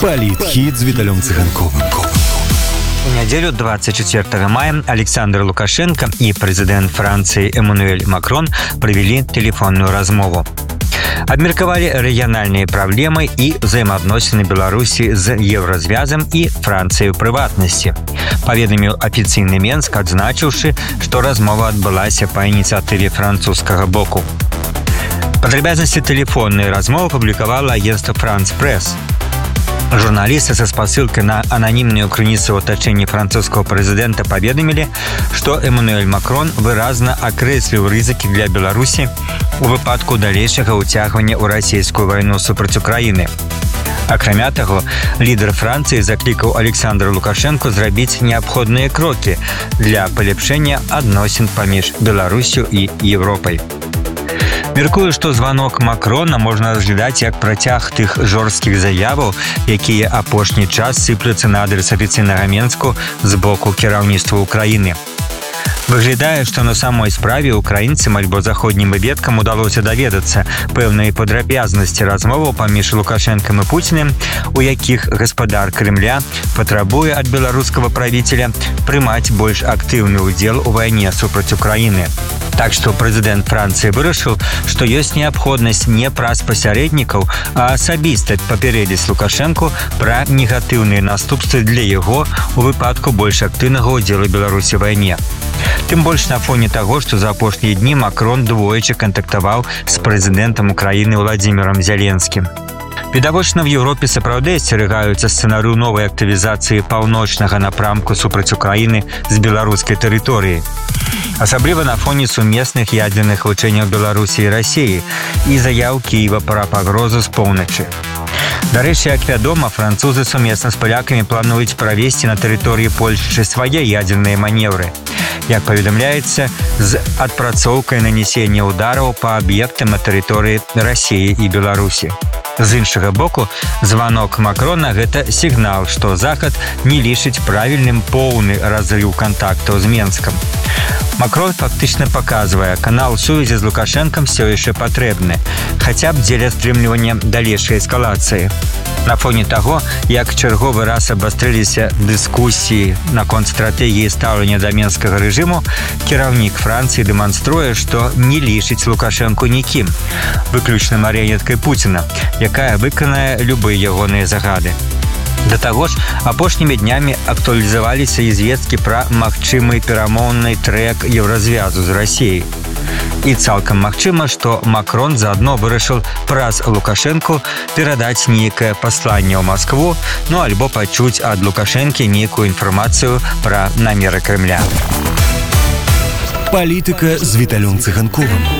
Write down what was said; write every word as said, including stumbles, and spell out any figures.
Политхит с Виталием Цыганковым. У неделю двадцать четвёртого мая Александр Лукашенко и президент Франции Эммануэль Макрон провели телефонную размову. Абмеркавалі рэгіянальныя праблемы і ўзаемаадносіны Беларусі з Еўразвязам і Францыяй у прыватнасці. Паведаміў афіцыйны Менск, адзначыўшы, што размова адбылася па ініцыятыве французскага боку. Падрабязнасці тэлефоннай размовы публікавала агенцтва «Франс Пресс». Журналисты со спасылкой на анонимную крыніцу ў атачэнні французского президента паведамілі, што Эммануэль Макрон выразна акрэсліў рызыкі для Беларусі у выпадку далейшага ўцягвання ў расійскую вайну супраць Украіны. Акрамя таго, лідар Францыі заклікаў Александра Лукашенко зрабіць неабходныя крокі для палепшэння адносін паміж Беларусю і Европай. Меркую, што званок Макрона можна разглядаць як працяг тых жорсткіх заяваў, якія апошні час сыплюцца на адрес афіцыйнага Менску з боку кіраўніцтва Украіны. Выглядае, што на самой справе украінцам альбо заходнім выведкам удалося даведацца пэўныя падрабязнасці размоваў паміж Лукашэнкам і Пуціним, у якіх гаспадар Крымля патрабуе ад беларускага правіцеля прымаць больш актыўны ўдзел у вайне супраць Украіны. Так што прэзідэнт Францыі вырашыў, што ёсць неабходнасць не праз пасярэднікаў, а асабіста папярэдзіць Лукашэнку пра негатыўныя наступствы для яго у выпадку больш актыўнага ўдзелу Беларусі ў вайне. Тым больш на фоне таго, што за апошнія дні Макрон двойчы кантактаваў з прэзідэнтам Украіны Владзімірам Зеленскім. Відавочна, в Еўропе сапраўды асцерагаюцца сцэнарыю новай актывізацыі паўночнага напрамку супраць Украіны з беларускай тэрыторыі. Асабліва на фоне сумесных ядзерных вучэнняў Беларусі і Расіі і заяў Кіева пра пагрозу з поўначы. Дарэчы, як вядома, французы сумесна з палякамі плануюць правесці на тэрыторыі Польшчы свае ядзерныя маневры. Як паведамляецца, з адпрацоўкай нанесення ўдараў па аб'ектам на тэрыторыі Расіі і Беларусі. З іншага боку, званок Макрона – гэта сігнал, што Захад не лічыць правільным поўны разрыў кантактаў з Менскам. Макрон фактычна паказвае, канал сувязі з Лукашэнкам все яшчэ патрэбны, хаця б дзеля стрымлівання далейшай эскалацыі. На фоне таго, як чарговы раз абастрыліся дыскусіі наконт стратэгіі стаўлення да менскага рэжыму, кіраўнік Францыі дэманструе, што не лічыць Лукашэнку нікім, выключна марыянеткай Пуціна, якая выканае любыя ягоныя загады. Да таго ж, апошнімі днямі актуалізаваліся і звесткі пра магчымы перамоўны трэк Еўразвязу з Расіяй. І цалкам магчыма, што Макрон заадно вырашыў праз Лукашэнку перадаць нейкае пасланне ў Маскву, ну альбо пачуць ад Лукашэнкі нейкую інфармацыю пра намеры Крымля. Палітыка з Віталем Цыганковым.